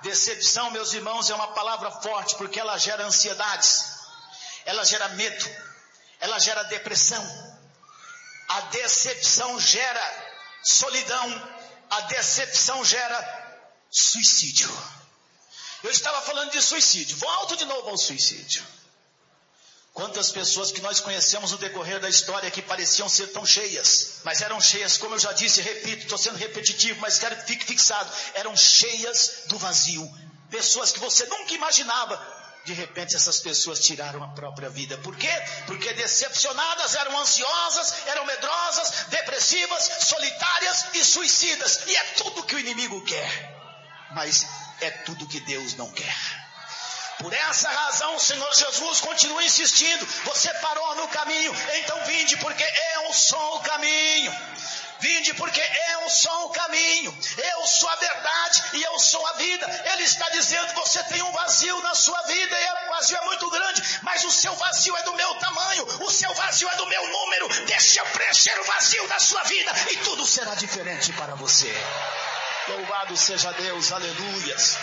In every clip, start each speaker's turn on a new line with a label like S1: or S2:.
S1: Decepção, meus irmãos, é uma palavra forte, porque ela gera ansiedades, ela gera medo, ela gera depressão. A decepção gera solidão, a decepção gera suicídio. Eu estava falando de suicídio, volto de novo ao suicídio. Quantas pessoas que nós conhecemos no decorrer da história que pareciam ser tão cheias, mas eram cheias, como eu já disse, repito, estou sendo repetitivo, mas quero que fique fixado, eram cheias do vazio. Pessoas que você nunca imaginava, de repente essas pessoas tiraram a própria vida. Por quê? Porque decepcionadas, eram ansiosas, eram medrosas, depressivas, solitárias e suicidas. E é tudo que o inimigo quer, mas é tudo que Deus não quer. Por essa razão o Senhor Jesus continua insistindo: você parou no caminho, então vinde, porque eu sou o caminho. Vinde, porque eu sou o caminho, eu sou a verdade e eu sou a vida. Ele está dizendo: você tem um vazio na sua vida, e o vazio é muito grande, mas o seu vazio é do meu tamanho, o seu vazio é do meu número. Deixa eu preencher o vazio da sua vida e tudo será diferente para você. Louvado seja Deus, aleluias.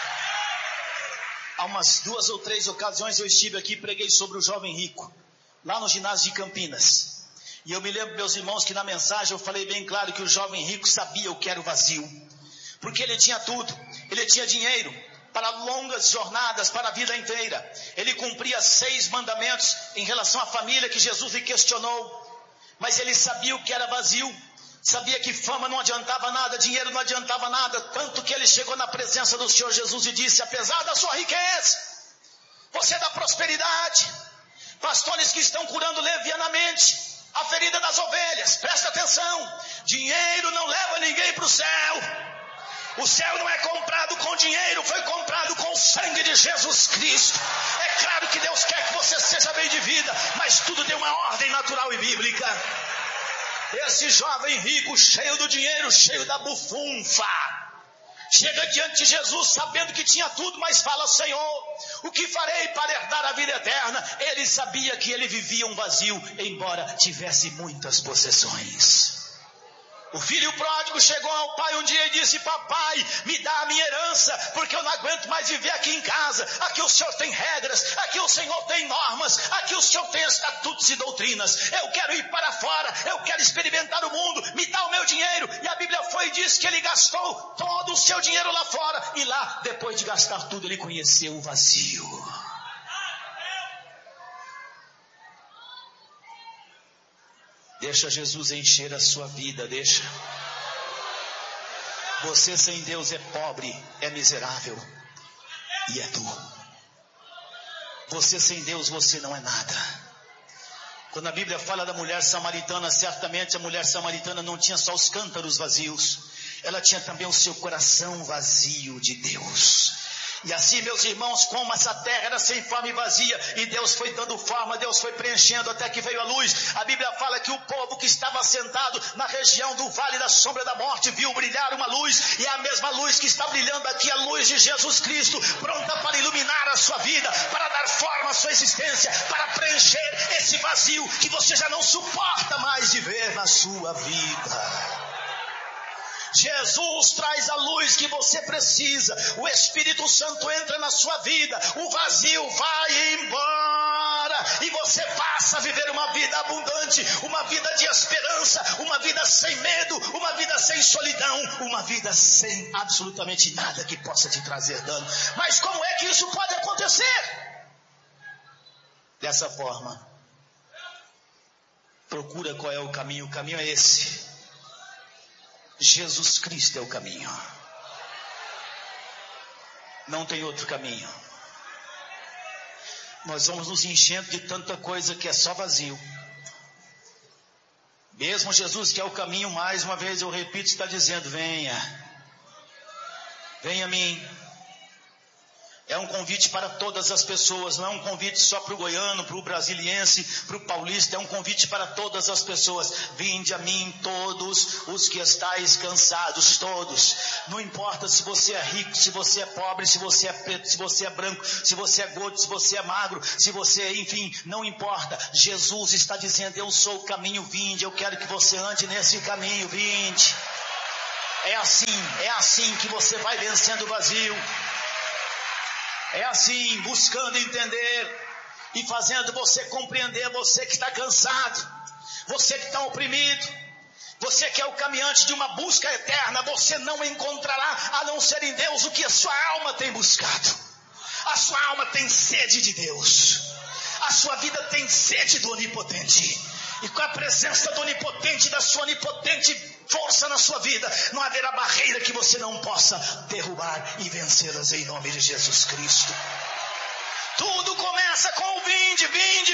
S1: Há umas 2 ou 3 ocasiões eu estive aqui e preguei sobre o jovem rico, lá no ginásio de Campinas. E eu me lembro, meus irmãos, que na mensagem eu falei bem claro que o jovem rico sabia o que era o vazio. Porque ele tinha tudo, ele tinha dinheiro para longas jornadas, para a vida inteira. Ele cumpria 6 mandamentos em relação à família que Jesus lhe questionou. Mas ele sabia o que era vazio. Sabia que fama não adiantava nada, dinheiro não adiantava nada, tanto que ele chegou na presença do Senhor Jesus e disse: apesar da sua riqueza, você é da prosperidade. Pastores que estão curando levianamente a ferida das ovelhas, presta atenção: dinheiro não leva ninguém para o céu. O céu não é comprado com dinheiro, foi comprado com o sangue de Jesus Cristo. É claro que Deus quer que você seja bem de vida, mas tudo tem uma ordem natural e bíblica. Esse jovem rico, cheio do dinheiro, cheio da bufunfa, chega diante de Jesus sabendo que tinha tudo, mas fala: Senhor, o que farei para herdar a vida eterna? Ele sabia que ele vivia um vazio, embora tivesse muitas possessões. O filho pródigo chegou ao pai um dia e disse: papai, me dá a minha herança, porque eu não aguento mais viver aqui em casa. Aqui o Senhor tem regras, aqui o Senhor tem normas, aqui o Senhor tem estatutos e doutrinas. Eu quero ir para fora, eu quero experimentar o mundo, me dá o meu dinheiro. E a Bíblia foi e disse que ele gastou todo o seu dinheiro lá fora, e lá, depois de gastar tudo, ele conheceu o vazio. Deixa Jesus encher a sua vida, deixa. Você sem Deus é pobre, é miserável e é nu. Você sem Deus, você não é nada. Quando a Bíblia fala da mulher samaritana, certamente a mulher samaritana não tinha só os cântaros vazios, ela tinha também o seu coração vazio de Deus. E assim, meus irmãos, como essa terra era sem forma e vazia, e Deus foi dando forma, Deus foi preenchendo até que veio a luz. A Bíblia fala que o povo que estava sentado na região do vale da sombra da morte viu brilhar uma luz, e é a mesma luz que está brilhando aqui, a luz de Jesus Cristo, pronta para iluminar a sua vida, para dar forma à sua existência, para preencher esse vazio que você já não suporta mais de ver na sua vida. Jesus traz a luz que você precisa, o Espírito Santo entra na sua vida, o vazio vai embora, e você passa a viver uma vida abundante, uma vida de esperança, uma vida sem medo, uma vida sem solidão, uma vida sem absolutamente nada que possa te trazer dano. Mas como é que isso pode acontecer? Dessa forma. Procura qual é o caminho é esse. Jesus Cristo é o caminho. Não tem outro caminho. Nós vamos nos enchendo de tanta coisa que é só vazio. Mesmo Jesus, que é o caminho, mais uma vez eu repito, está dizendo: venha a mim. É um convite para todas as pessoas, não é um convite só para o goiano, para o brasiliense, para o paulista, é um convite para todas as pessoas. Vinde a mim todos os que estáis cansados, todos. Não importa se você é rico, se você é pobre, se você é preto, se você é branco, se você é gordo, se você é magro, se você, enfim, não importa. Jesus está dizendo: eu sou o caminho, vinde, eu quero que você ande nesse caminho, vinde. É assim que você vai vencendo o vazio. É assim, buscando entender e fazendo você compreender, você que está cansado, você que está oprimido, você que é o caminhante de uma busca eterna, você não encontrará a não ser em Deus o que a sua alma tem buscado. A sua alma tem sede de Deus, a sua vida tem sede do Onipotente, e com a presença do Onipotente, da sua onipotente força na sua vida, não haverá barreira que você não possa derrubar e vencê-las em nome de Jesus Cristo. Tudo começa com o vinde.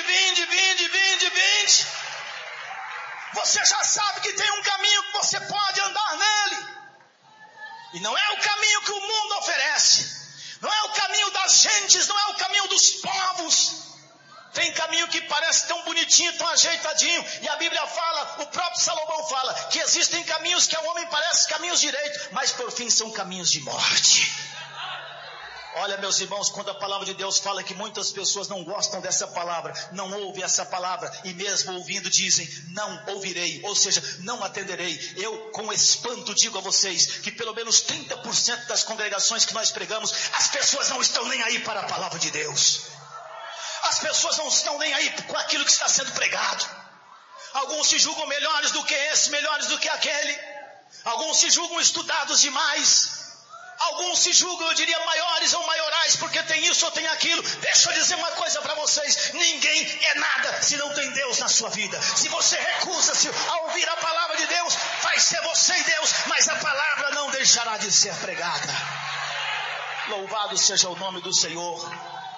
S1: Você já sabe que tem um caminho que você pode andar nele, e não é o caminho que o mundo oferece, não é o caminho das gentes, não é o caminho dos povos. Tem caminho que parece tão bonitinho, tão ajeitadinho, e a Bíblia fala, o próprio Salomão fala, que existem caminhos que ao homem parecem caminhos direitos, mas por fim são caminhos de morte. Olha, meus irmãos, quando a palavra de Deus fala que muitas pessoas não gostam dessa palavra, não ouvem essa palavra, e mesmo ouvindo dizem, não ouvirei, ou seja, não atenderei. Eu com espanto digo a vocês, que pelo menos 30% das congregações que nós pregamos, as pessoas não estão nem aí para a palavra de Deus. As pessoas não estão nem aí com aquilo que está sendo pregado. Alguns se julgam melhores do que esse, melhores do que aquele. Alguns se julgam estudados demais. Alguns se julgam, eu diria, maiores ou maiorais, porque tem isso ou tem aquilo. Deixa eu dizer uma coisa para vocês: ninguém é nada se não tem Deus na sua vida. Se você recusa-se a ouvir a palavra de Deus, vai ser você e Deus, mas a palavra não deixará de ser pregada. Louvado seja o nome do Senhor.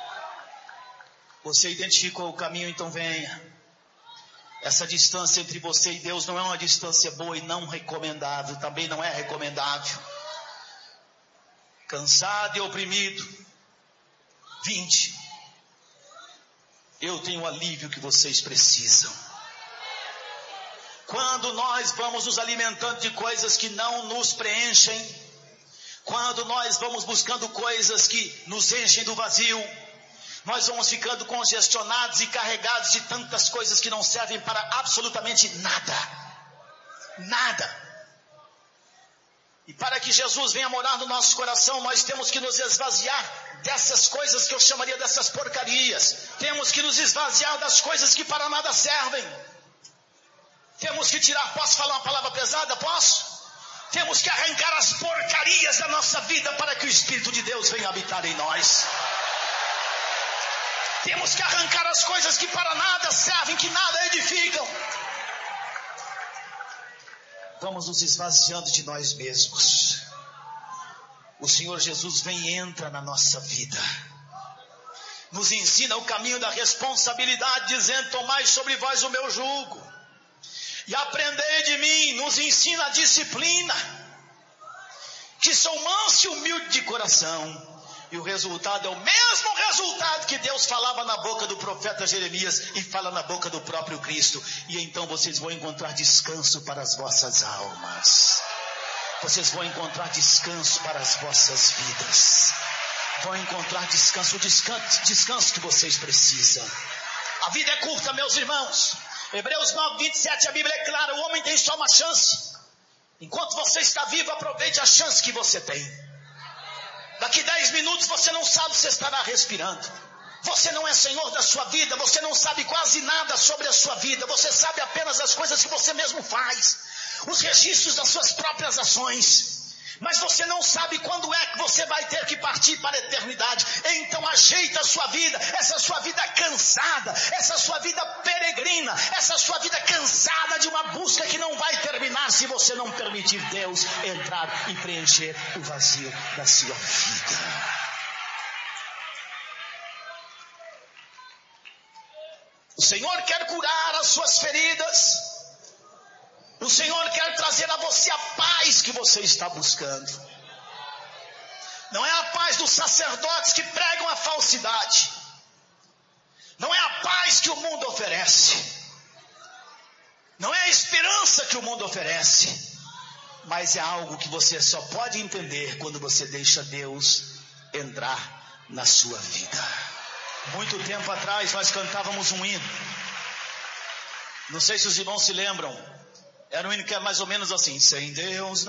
S1: Você identificou o caminho, então venha. Essa distância entre você e Deus não é uma distância boa e não recomendável, também não é recomendável. Cansado e oprimido, vinde. Eu tenho o alívio que vocês precisam. Quando nós vamos nos alimentando de coisas que não nos preenchem, quando nós vamos buscando coisas que nos enchem do vazio, nós vamos ficando congestionados e carregados de tantas coisas que não servem para absolutamente nada. E para que Jesus venha morar no nosso coração, nós temos que nos esvaziar dessas coisas que eu chamaria dessas porcarias. Temos que nos esvaziar das coisas que para nada servem. Temos que tirar, posso falar uma palavra pesada? Posso? Temos que arrancar as porcarias da nossa vida para que o Espírito de Deus venha habitar em nós. Temos que arrancar as coisas que para nada servem, que nada edificam. Vamos nos esvaziando de nós mesmos. O Senhor Jesus vem e entra na nossa vida. Nos ensina o caminho da responsabilidade, dizendo, tomai sobre vós o meu jugo e aprendei de mim. Nos ensina a disciplina, que sou manso e humilde de coração. E o resultado é o mesmo resultado que Deus falava na boca do profeta Jeremias e fala na boca do próprio Cristo. E então vocês vão encontrar descanso para as vossas almas. Vocês vão encontrar descanso para as vossas vidas. Vão encontrar descanso, o descanso que vocês precisam. A vida é curta, meus irmãos. Hebreus 9:27, a Bíblia é clara, o homem tem só uma chance. Enquanto você está vivo, aproveite a chance que você tem. Daqui 10 minutos você não sabe se estará respirando. Você não é senhor da sua vida, você não sabe quase nada sobre a sua vida. Você sabe apenas as coisas que você mesmo faz, os registros das suas próprias ações. Mas você não sabe quando é que você vai ter que partir para a eternidade. Então ajeita a sua vida, essa sua vida cansada, essa sua vida peregrina, essa sua vida cansada de uma busca que não vai terminar se você não permitir Deus entrar e preencher o vazio da sua vida. O Senhor quer curar as suas feridas. O Senhor quer trazer a você a paz que você está buscando. Não é a paz dos sacerdotes que pregam a falsidade. Não é a paz que o mundo oferece. Não é a esperança que o mundo oferece. Mas é algo que você só pode entender quando você deixa Deus entrar na sua vida. Muito tempo atrás nós cantávamos um hino. Não sei se os irmãos se lembram. Era um hino que é mais ou menos assim: sem Deus